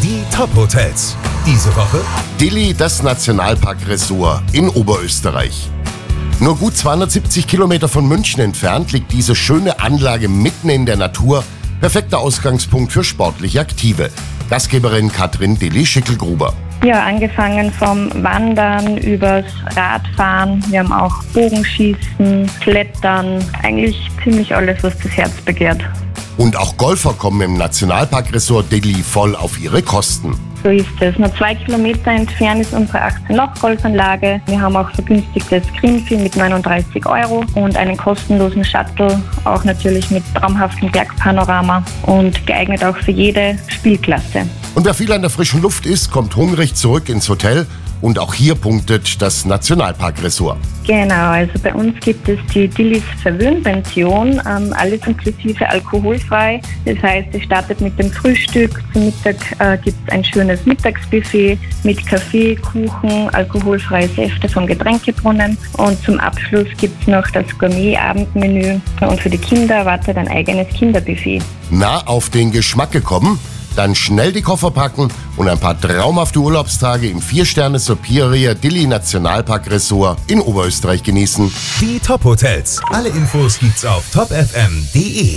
Die Top-Hotels. Diese Woche Dili, das Nationalpark-Ressort in Oberösterreich. Nur gut 270 Kilometer von München entfernt liegt diese schöne Anlage mitten in der Natur. Perfekter Ausgangspunkt für sportlich Aktive. Gastgeberin Katrin Dilli-Schickelgruber. Ja, angefangen vom Wandern übers Radfahren. Wir haben auch Bogenschießen, Klettern. Eigentlich ziemlich alles, was das Herz begehrt. Und auch Golfer kommen im Nationalpark-Ressort Dili voll auf ihre Kosten. So ist es. Nur 2 Kilometer entfernt ist unsere 18-Loch-Golfanlage. Wir haben auch vergünstigtes Greenfee mit 39 € und einen kostenlosen Shuttle, auch natürlich mit traumhaftem Bergpanorama und geeignet auch für jede Spielklasse. Und wer viel an der frischen Luft ist, kommt hungrig zurück ins Hotel. Und auch hier punktet das Nationalpark-Ressort. Genau, also bei uns gibt es die Dillis Verwöhnpension, alles inklusive alkoholfrei. Das heißt, es startet mit dem Frühstück, zum Mittag gibt es ein schönes Mittagsbuffet mit Kaffee, Kuchen, alkoholfreie Säfte vom Getränkebrunnen und zum Abschluss gibt es noch das Gourmet-Abendmenü und für die Kinder erwartet ein eigenes Kinderbuffet. Na, auf den Geschmack gekommen? Dann schnell die Koffer packen und ein paar traumhafte Urlaubstage im 4-Sterne-Superior Dili Nationalpark-Ressort in Oberösterreich genießen. die Top-Hotels. Alle Infos gibt's auf topfm.de.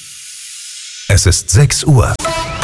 Es ist 6 Uhr.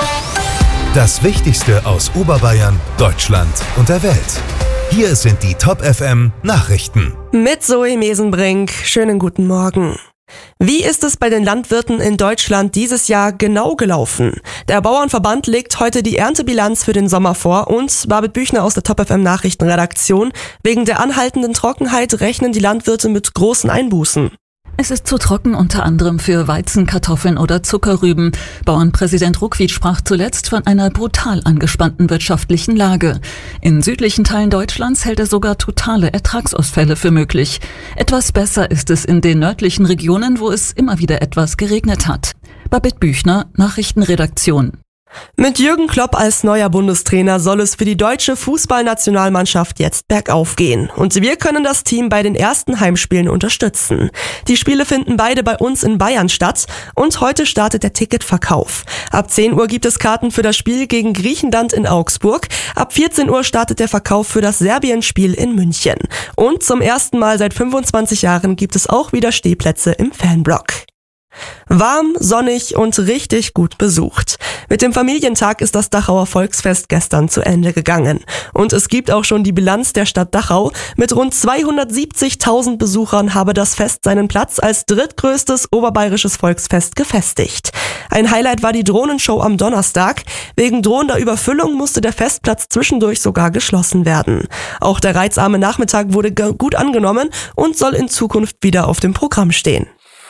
Das Wichtigste aus Oberbayern, Deutschland und der Welt. Hier sind die Top-FM Nachrichten. Mit Zoe Mesenbrink. Schönen guten Morgen. Wie ist es bei den Landwirten in Deutschland dieses Jahr genau gelaufen? Der Bauernverband legt heute die Erntebilanz für den Sommer vor und Barbet Büchner aus der Top-FM Nachrichtenredaktion. Wegen der anhaltenden Trockenheit rechnen die Landwirte mit großen Einbußen. Es ist zu trocken unter anderem für Weizen, Kartoffeln oder Zuckerrüben. Bauernpräsident Ruckwied sprach zuletzt von einer brutal angespannten wirtschaftlichen Lage. In südlichen Teilen Deutschlands hält er sogar totale Ertragsausfälle für möglich. Etwas besser ist es in den nördlichen Regionen, wo es immer wieder etwas geregnet hat. Babette Büchner, Nachrichtenredaktion. Mit Jürgen Klopp als neuer Bundestrainer soll es für die deutsche Fußballnationalmannschaft jetzt bergauf gehen. Und wir können das Team bei den ersten Heimspielen unterstützen. Die Spiele finden beide bei uns in Bayern statt und heute startet der Ticketverkauf. Ab 10 Uhr gibt es Karten für das Spiel gegen Griechenland in Augsburg. Ab 14 Uhr startet der Verkauf für das Serbien-Spiel in München. Und zum ersten Mal seit 25 Jahren gibt es auch wieder Stehplätze im Fanblock. Warm, sonnig und richtig gut besucht. Mit dem Familientag ist das Dachauer Volksfest gestern zu Ende gegangen. Und es gibt auch schon die Bilanz der Stadt Dachau. Mit rund 270.000 Besuchern habe das Fest seinen Platz als drittgrößtes oberbayerisches Volksfest gefestigt. Ein Highlight war die Drohnenshow am Donnerstag. Wegen drohender Überfüllung musste der Festplatz zwischendurch sogar geschlossen werden. Auch der reizarme Nachmittag wurde gut angenommen und soll in Zukunft wieder auf dem Programm stehen.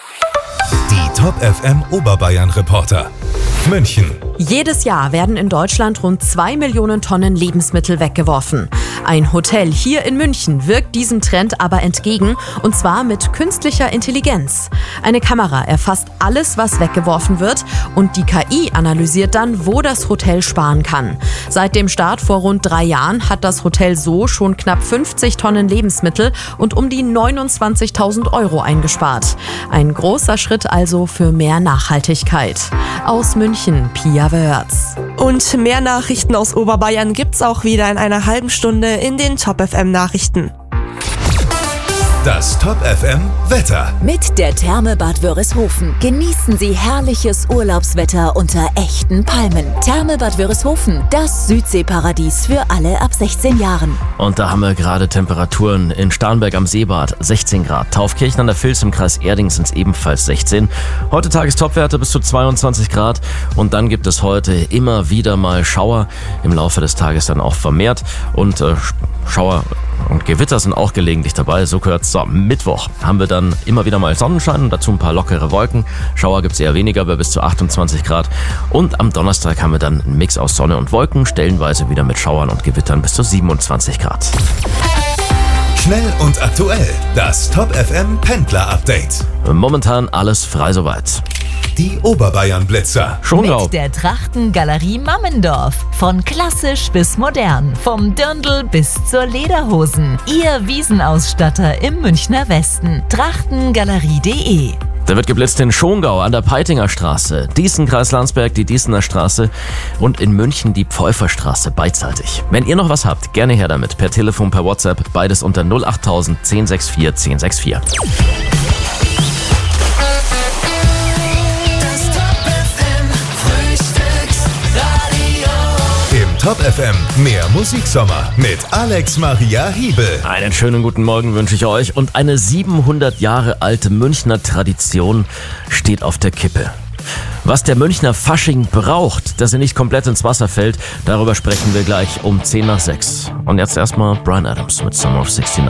Die Top-FM Oberbayern-Reporter. München. Jedes Jahr werden in Deutschland rund 2 Millionen Tonnen Lebensmittel weggeworfen. Ein Hotel hier in München wirkt diesem Trend aber entgegen, und zwar mit künstlicher Intelligenz. Eine Kamera erfasst alles, was weggeworfen wird, und die KI analysiert dann, wo das Hotel sparen kann. Seit dem Start vor rund 3 Jahren hat das Hotel so schon knapp 50 Tonnen Lebensmittel und um die 29.000 € eingespart. Ein großer Schritt also für mehr Nachhaltigkeit. Aus München, Pia Wörz. Und mehr Nachrichten aus Oberbayern gibt's auch wieder in einer halben Stunde in den Top-FM Nachrichten. Das Top-FM Wetter. Mit der Therme Bad Wörishofen genießen Sie herrliches Urlaubswetter unter echten Palmen. Therme Bad Wörishofen, das Südseeparadies für alle ab 16 Jahren. Und da haben wir gerade Temperaturen in Starnberg am Seebad 16 Grad. Taufkirchen an der Vils im Kreis Erding sind es ebenfalls 16. Heute Tagestopwerte bis zu 22 Grad. Und dann gibt es heute immer wieder mal Schauer. Im Laufe des Tages dann auch vermehrt. Und Schauer und Gewitter sind auch gelegentlich dabei. So gehört's. So, Mittwoch haben wir dann immer wieder mal Sonnenschein und dazu ein paar lockere Wolken. Schauer gibt's eher weniger, bei bis zu 28 Grad. Und am Donnerstag haben wir dann einen Mix aus Sonne und Wolken, stellenweise wieder mit Schauern und Gewittern bis zu 27 Grad. Schnell und aktuell. Das Top-FM Pendler-Update. Momentan alles frei soweit. Die Oberbayern-Blitzer. Schongau. Mit der Trachtengalerie Mammendorf. Von klassisch bis modern. Vom Dirndl bis zur Lederhosen. Ihr Wiesenausstatter im Münchner Westen. Trachtengalerie.de Da wird geblitzt in Schongau an der Peitinger Straße, Diesen-Kreis Landsberg die Diesener Straße und in München die Pfeuferstraße beidseitig. Wenn ihr noch was habt, gerne her damit. Per Telefon, per WhatsApp, beides unter 08000 1064 1064. Top FM, mehr Musiksommer mit Alex Maria Hiebel. Einen schönen guten Morgen wünsche ich euch und eine 700 Jahre alte Münchner Tradition steht auf der Kippe. Was der Münchner Fasching braucht, dass er nicht komplett ins Wasser fällt, darüber sprechen wir gleich um 10 nach 6. Und jetzt erstmal Bryan Adams mit Summer of 69.